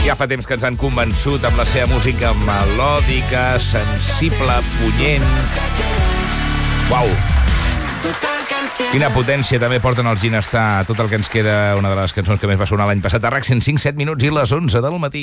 Ja fa temps que ens han convençut amb la seva música melòdica, sensible, punyent. Uau! Quina potència també porten els Ginestar. Tot el que ens queda, una de les cançons que més va sonar l'any passat a RAC 105, 7 minuts i les 11 del matí.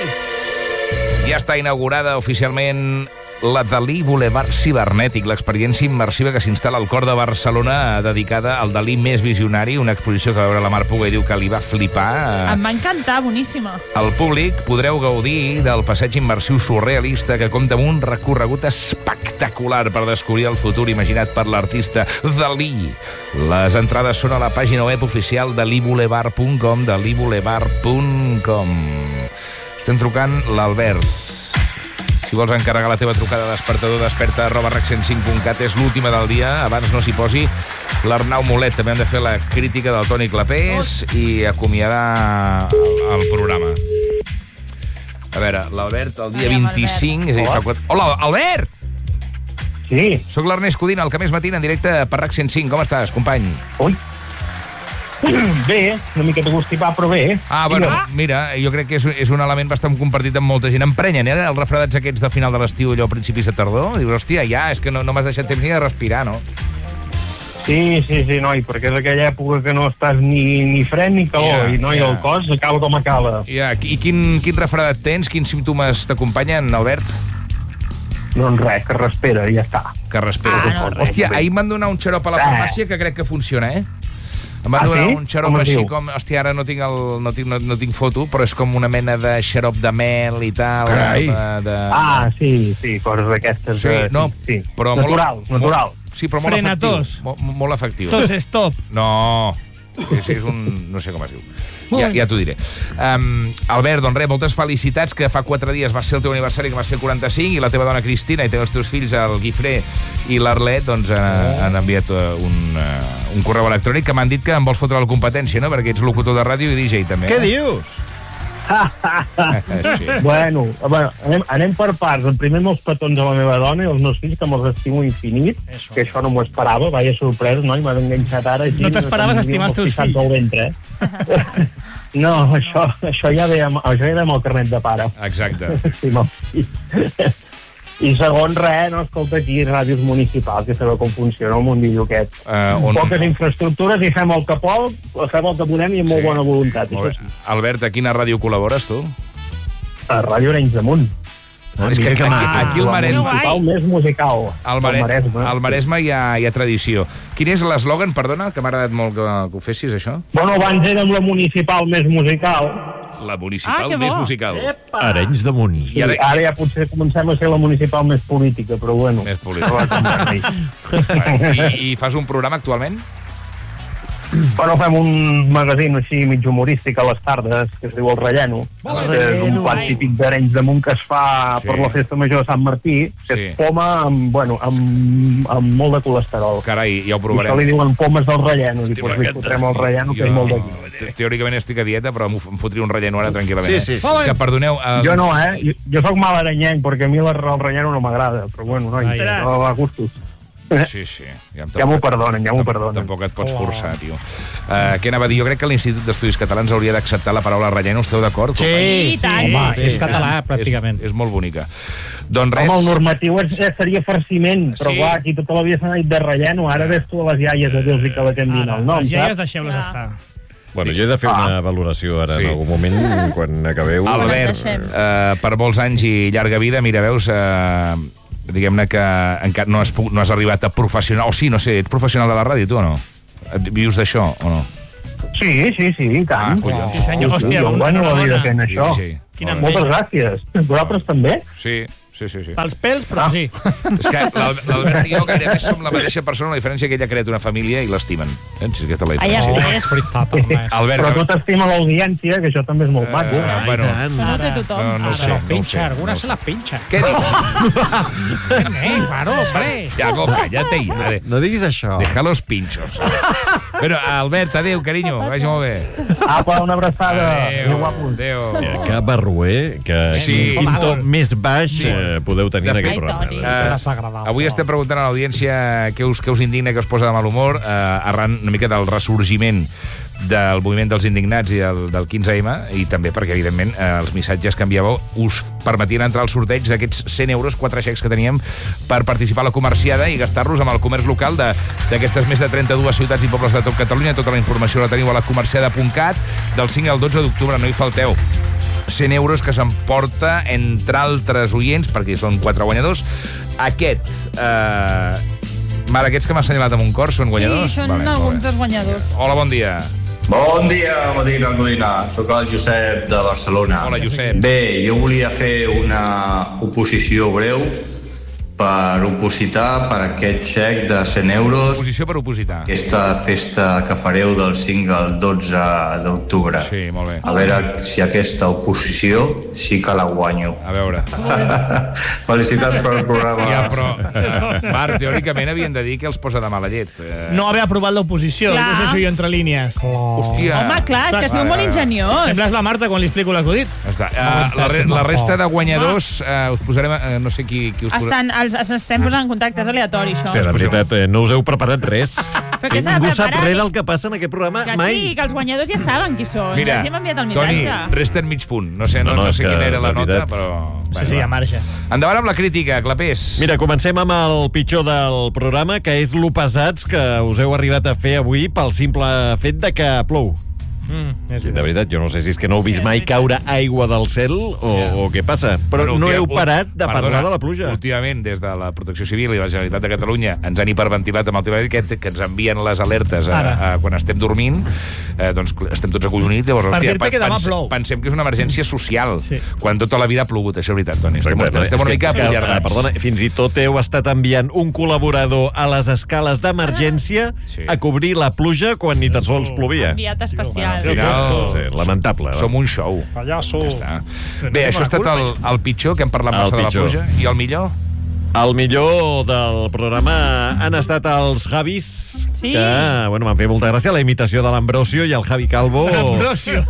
Ja està inaugurada oficialment la Dalí Boulevard Cibernètic, l'experiència immersiva que s'instal·la al cor de Barcelona, dedicada al Dalí més visionari, una exposició que va veure la Mar Puga i diu que li va flipar. Em va encantar, boníssima. Al públic podreu gaudir del passeig immersiu surrealista que compta amb un recorregut espectacular per descobrir el futur imaginat per l'artista Dalí. Les entrades són a la pàgina web oficial daliboulevard.com, daliboulevard.com. Estem trucant l'Albert. Si vols encarregar la teva trucada de despertador, desperta@rac105.cat, és l'última del dia. Abans no s'hi posi l'Arnau Molet. També hem de fer la crítica del Toni Clapés i acomiadar el programa. A veure, l'Albert, el dia 25... És a dir, fa 4... Hola, Albert! Sí. Soc l'Ernest Codina, el que més matina en directe per RAC 105. Com estàs, company? Ui. Bé, una miqueta constipat, però bé. Bueno, mira, jo crec que és un element bastant compartit amb molta gent. Emprenyen, els refredats aquests de final de l'estiu, allò a principis de tardor. Dius, hòstia, ja, és que no m'has deixat temps ni de respirar, no? Sí, noi, perquè és aquella època que no estàs ni fred ni calor, i el cos acaba com acaba. I quin refredat tens? Quins símptomes t'acompanyen, Albert? Doncs res, que respira, i ja està. Que respira. Hòstia, ahir m'han donat un xarop a la farmàcia que crec que funciona, Em van donar un xarop així com... Hòstia, ara no tinc foto, però és com una mena de xarop de mel i tal. Sí, coses d'aquestes. Sí, però natural. Sí, però molt efectiu. Molt efectiu. Tos stop. No, és un... no sé com es diu. Ja t'ho diré. Albert, doncs res, moltes felicitats, que fa 4 dies va ser el teu aniversari, que vas fer 45, i la teva dona Cristina i els teus fills, el Guifré i l'Arlet, doncs han enviat un correu electrònic que m'han dit que em vols fotre la competència, no? Perquè ets locutor de ràdio i DJ, també. Què dius? Sí. Bueno, anem per parts. El primer, molts petons a la meva dona i els meus fills, que me'ls estimo infinit, que això no m'ho esperava, vaya sorpresa, no? I m'han enganxat ara. No t'esperaves estimar els teus fills? Ventre, No, això ja ve amb el carnet de pare. Exacte. Estimar els fills. I segon, no, escolta, aquí ràdios municipals, que sabeu com funciona el mundillo aquest. Poques infraestructures i fem el que podem i amb molt bona voluntat. Albert, a quina ràdio col·labores, tu? A Ràdio Arenys de Munt. És que aquí al Maresme... El més musical. Al Maresme hi ha tradició. Quin és l'eslògan, perdona, que m'ha agradat molt que ho fessis, això? Bueno, abans érem la municipal més musical. La municipal més musical. Arenys de Munt. I ara ja potser comencem a ser la municipal més política, però bueno. Més política. I fas un programa actualment? Bueno, fem un magazín així mig humorístic a les tardes, que es diu El Relleno. És un plat típic d'Arenys de Munt que es fa per la festa major de Sant Martí, que es poma amb molt de colesterol. Carai, ja ho provarem. I això li diuen pomes del Relleno, i doncs li fotrem el Relleno, que és molt d'aquí. Teòricament estic a dieta, però em fotria un relleno ara tranquil·lament. Sí. És que, perdoneu... Jo no, Jo soc mal arenyenc, perquè a mi el relleno no m'agrada, però bueno, no va a gustos. Sí. Ja m'ho perdonen. Tampoc et pots forçar, tio. Què anava a dir? Jo crec que l'Institut d'Estudis Catalans hauria d'acceptar la paraula relleno. Esteu d'acord? Sí. Home, és català, pràcticament. És molt bonica. Doncs res... Home, el normatiu seria farciment, però clar, aquí tota la vida s'ha dit de relleno. Ara ves tu a les iaies a dir-los que la canvien el nom, les iaies deixeu-les estar. Bueno, jo he de fer una valoració ara en algun moment, quan acabeu. Albert, per molts anys i llarga vida, mira, veus... diguem-ne que encara no has arribat a professional, o sí, no sé, ets professional de la ràdio, tu o no? Vius d'això, o no? Sí, i tant. Sí, senyor, hòstia, jo guanyo la vida fent això. Moltes gràcies. Vosaltres també? Sí. Pels pèls, però sí. És que l'Albert i jo gairebé som la mateixa persona, la diferència que ella ha creat una família i l'estimen. Si aquesta és la diferència. Però tu t'estima l'audiència, que això també és molt maco. No té tothom. No sé. Alguna se la pinxa. Què dius? Claro, hombre. Yago, cállate ya. No diguis això. Deja los pinchos. Bueno, Albert, adéu, carinyo. Vagi molt bé. Apa, una abraçada. Adéu. Que barroer, que quin to més baix podeu tenir en aquest programa. Avui estem preguntant a l'audiència què us indigna, què us posa de mal humor, arran una mica del ressorgiment del moviment dels indignats i del 15M, i també perquè, evidentment, els missatges que enviàveu us permetien entrar al sorteig d'aquests 100 euros, 4 xecs que teníem per participar a la comerciada i gastar-los amb el comerç local d'aquestes més de 32 ciutats i pobles de tot Catalunya. Tota la informació la teniu a lacomerciada.cat. Del 5 al 12 d'octubre, no hi falteu. 100 euros que s'emporta, entre altres oients, perquè són 4 guanyadors. Mare, aquests que m'ha assenyalat amb un cor són guanyadors? Sí, són alguns dels guanyadors. Hola, bon dia. Bon dia, Modina. Soc el Josep de Barcelona. Hola, Josep. Bé, jo volia fer una oposició breu per opositar per aquest xec de 100 euros. Oposició per opositar. Aquesta festa que fareu del 5 al 12 d'octubre. Sí, molt bé. A veure si aquesta oposició sí que la guanyo. A veure. Felicitats per el programa. Ja, però, Marc, teòricament havien de dir que els posa de mala llet. No haver aprovat l'oposició, Clar. no sé si jo entre línies. Hòstia. Home, clar, és que sou molt ingeniós. Sembles la Marta quan li explico l'acudit. Ja està. La resta de guanyadors, us posarem... No sé qui us posarà. Ens estem posant en contactes aleatoris, això. Hòstia, de veritat, no us heu preparat res. Però què s'ha de Ningú sap preparar? res del que passa en aquest programa Que mai. sí, que els guanyadors ja saben qui són. Mira, Ja hem enviat el Toni, missatge. resten mig punt. No sé No, és quina que, era la de nota, veritat. però... Sí, a marge. Endavant amb la crítica, Clapés. Mira, comencem amb el pitjor del programa, que és lo pesats que us heu arribat a fer avui pel simple fet de que plou. Sí, de veritat, jo no sé si és que no heu vist mai caure aigua del cel o què passa, però no heu parat de parlar de la pluja. Últimament, des de la Protecció Civil i la Generalitat de Catalunya ens han hiperventilat amb el tema que ens envien les alertes quan estem dormint, doncs estem tots acollonits. Llavors, Per dir-te que demà plou. pensem que és una emergència social, quan tota la vida ha plogut. Això és veritat, Toni. Estem una mica apollardats. Perdona, fins i tot heu estat enviant un col·laborador a les escales d'emergència a cobrir la pluja quan ni tan sols plovia. Enviat especial. Al final, Sí, lamentable. som un show. Pallasso. Ja està. Bé, això ha estat el pitjor, que hem parlat massa de la pitjor. pluja. I el millor? El millor del programa han estat els Javis, Sí. que m'han fet molta gràcia, la imitació de l'Ambrosio i el Javi Calvo. Ambrosio.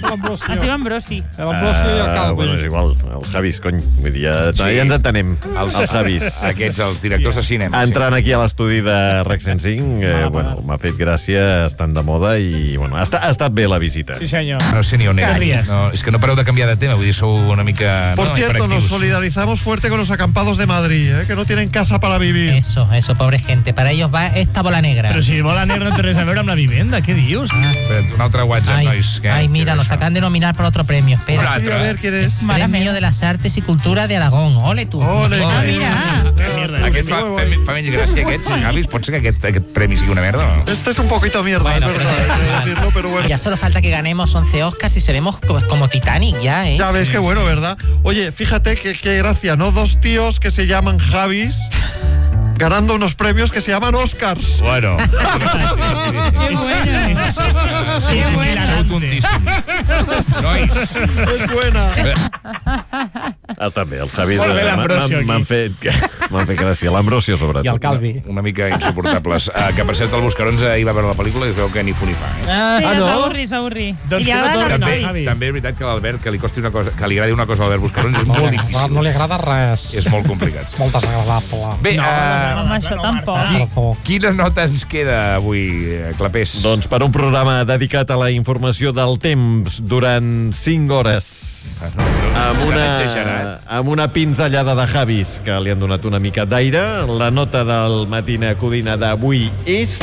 Es diu Ambrosi. L'Ambrosio i el Calvo. Bueno, és igual, els Javis, cony. Vull dir, ja ens entenem, els Javis. Aquests, els directors de cinema. Entrant aquí a l'estudi de REC 105, m'ha fet gràcia, estan de moda i, ha estat bé la visita. Sí, senyor. No sé ni on era. Carries. No, és que no pareu de canviar de tema, vull dir, sou una mica... Por cierto, nos solidarizamos fuerte con los acampados de Madrid, que no tienen casa para vivir. Eso, pobre gente. Para ellos va esta bola negra. Però si bola negra no té res a veure amb la vivenda, què dius? Un altre WhatsApp, nois. Ay, mira, nos acaban de nominar por otro premio. Espera. A ver quién es. Premio de las Artes y Cultura de Aragón. Ole tú. Ole. Ah, mira. Aquest fa menys gràcia, aquest, Javis. Pot ser que aquest premi sigui una merda o no? Este es un poquito mierda, Bueno, es verdad, pero- hay que decirlo, pero bueno. Ya solo falta que ganemos 11 Oscars y seremos como Titanic ya, ¿eh? Ya ves qué bueno, ¿verdad? Oye, fíjate qué gracia, ¿no? Dos tíos que se llaman Javis ganando unos premios que se llaman Oscars. Bueno. Que bueno. Sí, Sou tontíssim. Nois. Es buena. Ha estat bé, els Javis Molt bé, l'Ambrosio aquí. m'han fet gràcia. L'Ambrosio, sobretot. I el Calvi. Una mica insuportables. Que per cert, el Buscarons ahir va veure la pel·lícula i es veu que ni fu ni fa. Sí, no? es va avorrir. Doncs I li que no agraden torni, els Javi. nois. També és veritat que l'Albert, que li costi una cosa, que li agradi una cosa a l'Albert Buscarons és molt difícil. No li agrada res. És molt complicat. Molt desagradable. Bé, Home, això tampoc. quina nota ens queda avui, Clapés? Doncs per un programa dedicat a la informació del temps durant 5 hores. Amb una pinzellada de Javis que li han donat una mica d'aire. La nota del Matina Codina d'avui és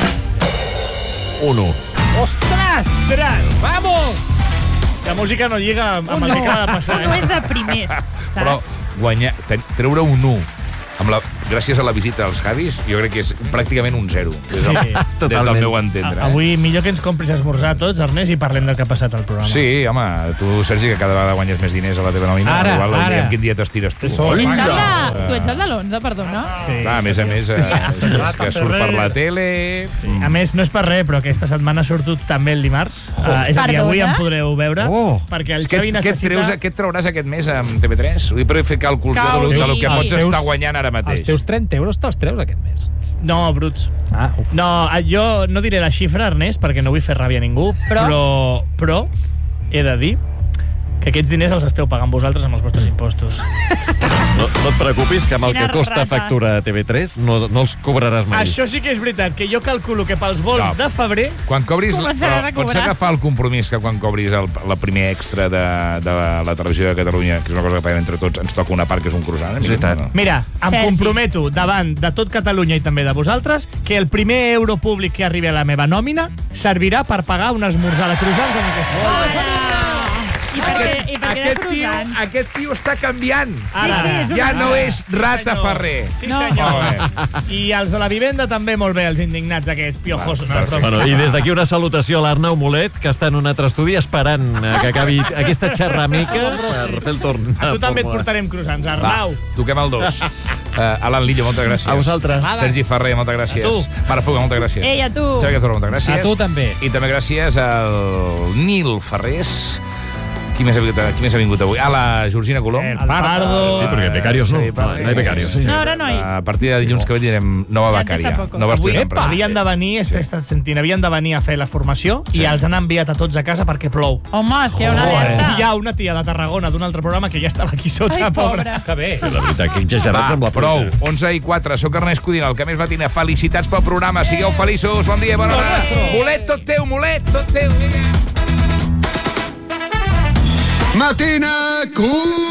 1. Ostres! Vamos! La música no lliga amb el que acaba de passar. No és de primers, Però saps? treure un 1 gràcies a la visita als Javis, jo crec que és pràcticament un 0. Des del meu entendre. Avui millor que ens compris esmorzar tots, Ernest, i parlem del que ha passat al programa. Sí, home, tu, Sergi, que cada vegada guanyes més diners a la teva nòmina, igual el dia en quin dia t'estires tu. Tu ets el de l'11, perdona. Sí, Clar, a més, és que surt per la tele... A més, no és per res, però aquesta setmana surto també el dimarts. És a dir, avui em podreu veure, perquè el Xavi necessita... Què et trauràs aquest mes amb TV3? Vull fer càlculs del que pots estar guanyant ara mateix. Els teus 30 euros te'ls treus aquest mes. No, bruts. Uf. No, jo no diré la xifra, Ernest, perquè no vull fer ràbia a ningú, però he de dir que aquests diners els esteu pagant vosaltres amb els vostres impostos. No et preocupis, que amb el que Quina costa rata. factura a TV3 no els cobraràs mai. Això sí que és veritat, que jo calculo que pels vols de febrer... Quan cobris... Començaràs a Pots cobrar. agafar el compromís que quan cobris la primer extra de la televisió de Catalunya, que és una cosa que paguem entre tots, ens toca una part que és un croissant? És veritat. No? Mira, em Sergi. comprometo davant de tot Catalunya i també de vosaltres que el primer euro públic que arribi a la meva nòmina servirà per pagar un esmorzar de croissants en aquesta... I per què de croissants? Aquest tio està canviant. Ara, és Ja una no rata. és Rata senyor. Ferrer. Sí, No. senyor. I els de la vivenda també molt bé, els indignats aquests piojosos. Bueno, i des d'aquí una salutació a l'Arnau Molet, que està en un altre estudi esperant que acabi aquesta xerramica per fer el torn. A tu també et portarem croissants, Va, Arnau. toquem el 2. Alan Lillo, moltes gràcies. A vosaltres. Sergi Ferrer, moltes gràcies. A tu. Mare Fuga, moltes gràcies. Ei, a tu. Xavi Cazorla, moltes gràcies. A tu també. I també gràcies al Nil Ferrés. Qui més ha vingut avui? La Georgina Colom. El Pardo. Sí, perquè becarios no. Sí, No hi ha becarios. No, ara no hi. A partir de dilluns que ve direm nova Ja antes becària. tampoco. Nova Avui estudiant. havien de venir, estàs sentint, havien de venir a fer la formació i els han enviat a tots a casa perquè plou. Home, és que hi ha una I alerta. hi ha una tia de Tarragona d'un altre programa que ja estava aquí sota, Ai, pobra. pobra. Que bé. La veritat, que exagerats amb la Prou, pluja. 11:04, soc Ernest Codina, el que més matina. Felicitats pel programa, sigueu feliços, bon dia, bona hora. Molet, tot teu, Molet, tot teu. Matina Cool!